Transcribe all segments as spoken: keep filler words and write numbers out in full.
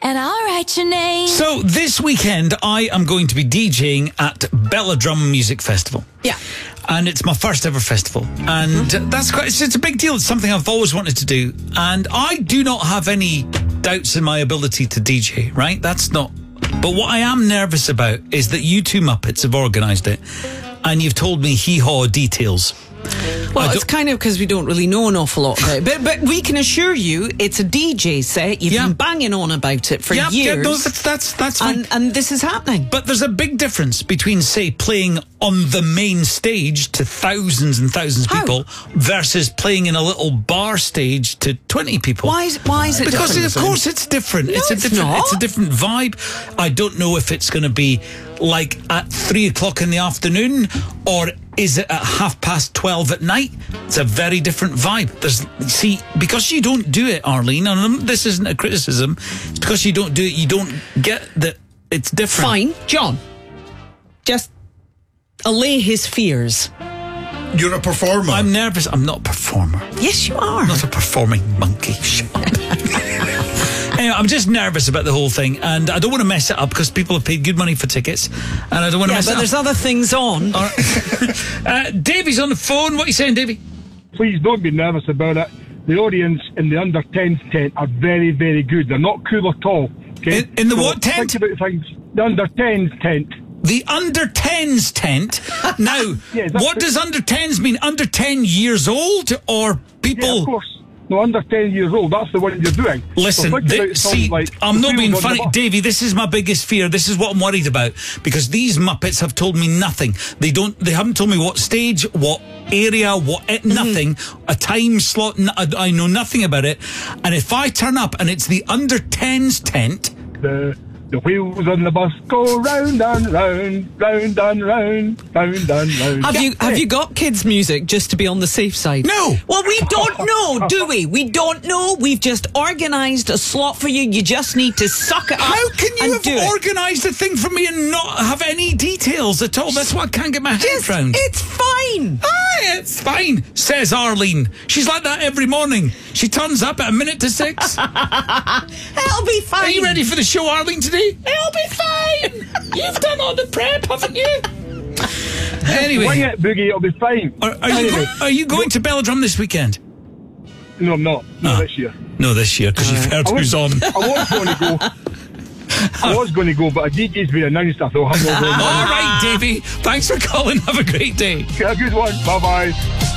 and I'll write your name. So this weekend, I am going to be DJing at Belladrum Music Festival. Yeah. And it's my first ever festival. And mm-hmm. that's quite, it's, it's a big deal. It's something I've always wanted to do. And I do not have any doubts in my ability to D J, right? That's not... But what I am nervous about is that you two Muppets have organised it and you've told me hee-haw details. Well, it's kind of because we don't really know an awful lot about it. But, but we can assure you it's a D J set. You've yeah. been banging on about it for yeah, years. Yeah, no, that's, that's, that's fine. And, and this is happening. But there's a big difference between, say, playing on the main stage to thousands and thousands of How? people versus playing in a little bar stage to twenty people. Why is, why is it because different? Because, of course, it's different. No, it's, a it's different not. It's a different vibe. I don't know if it's going to be like at three o'clock in the afternoon or is it at half past twelve at night? It's a very different vibe. There's, see, because you don't do it, Arlene, and this isn't a criticism, it's because you don't do it, you don't get that it's different. Fine, John. Just allay his fears. You're a performer. I'm nervous. I'm not a performer. Yes, you are. I'm not a performing monkey. Shut up. Anyway, I'm just nervous about the whole thing, and I don't want to mess it up because people have paid good money for tickets, and I don't want to yeah, mess it up. up. But there's other things on. All right. uh, Davey's on the phone. What are you saying, Davey? Please don't be nervous about it. The audience in the under tens tent are very, very good. They're not cool at all. Okay? In, in the so what tent? Think about things. The under tens tent. The under tens tent. Now, yeah, what does under tens mean? Under ten years old or people? Yeah, of course. No, under ten years old. That's the one you're doing. Listen, so they, see, like I'm not being funny. The Davey, this is my biggest fear. This is what I'm worried about. Because these Muppets have told me nothing. They don't. They haven't told me what stage, what area, what mm-hmm. nothing, a time slot. I, I know nothing about it. And if I turn up and it's the under tens tent... The... The wheels on the bus go round and round, round and round, round and round. Have you have you got kids' music just to be on the safe side? No. Well, we don't know, do we? We don't know. We've just organised a slot for you. You just need to suck it up. How can you have organised it. a thing for me and not have any details at all? That's what I can't get my head just, around. It's fine. Ah, it's fine, says Arlene. She's like that every morning. She turns up at a minute to six. It'll be fine. Are you ready for the show, Arlene, today? It'll be fine. You've done all the prep, haven't you? Anyway. Wing it, Boogie, it'll be fine. Are, are, anyway. you, go, are you going to Belladrum this weekend? No, I'm not. No, ah. this year. No, this year, because uh, you've heard was, who's on. I was going to go. I was going to go, but a D J's been announced. I thought, I'm not going. All right, Davey. Thanks for calling. Have a great day. Yeah, a good one. Bye-bye.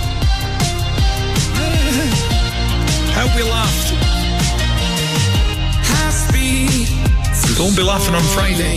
How we laughed. Don't be laughing on Friday.